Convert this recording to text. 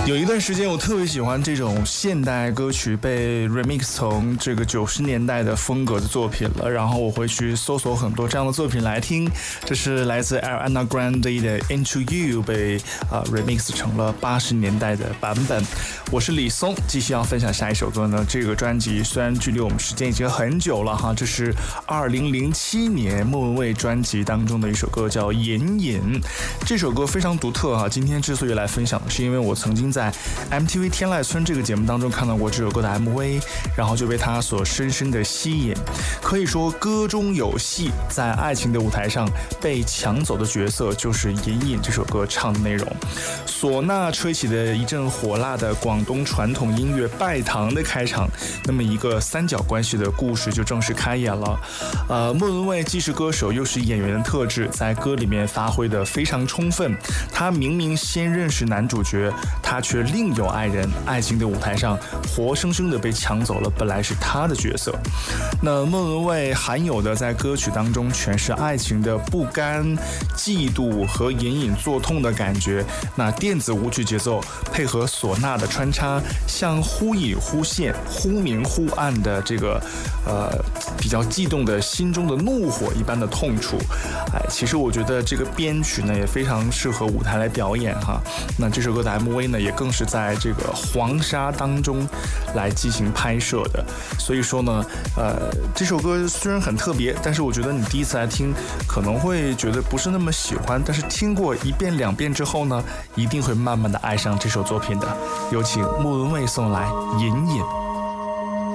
有一段时间我特别喜欢这种现代歌曲被 remix 成这个90年代的风格的作品了，然后我会去搜索很多这样的作品来听。这是来自 Ariana Grande 的 Into You 被remix 成了80年代的版本。我是李松，继续要分享下一首歌呢。这个专辑虽然距离我们时间已经很久了哈，这是2007年莫文蔚专辑当中的一首歌，叫《隐隐》。这首歌非常独特哈，今天之所以来分享的是因为我曾经在 MTV 天籁村这个节目当中看到过这首歌的 MV， 然后就被它所深深的吸引。可以说歌中有戏，在爱情的舞台上被抢走的角色就是隐隐这首歌唱的内容。唢呐吹起的一阵火辣的广东传统音乐拜堂的开场，那么一个三角关系的故事就正式开演了。莫文蔚既是歌手又是演员的特质在歌里面发挥得非常充分。他明明先认识男主角，他却另有爱人，爱情的舞台上活生生的被抢走了本来是他的角色。那莫文蔚罕有的在歌曲当中诠释爱情的不甘、嫉妒和隐隐作痛的感觉。那电子舞曲节奏配合唢呐的穿插，像忽隐忽现、忽明忽暗的这个比较悸动的心中的怒火一般的痛楚。其实我觉得这个编曲呢也非常适合舞台来表演哈。那这首歌的 MV 呢也更是在这个黄沙当中来进行拍摄的。所以说呢这首歌虽然很特别，但是我觉得你第一次来听可能会觉得不是那么喜欢，但是听过1遍2遍之后呢，一定会慢慢的爱上这首作品的。有请莫文蔚送来《隐隐》。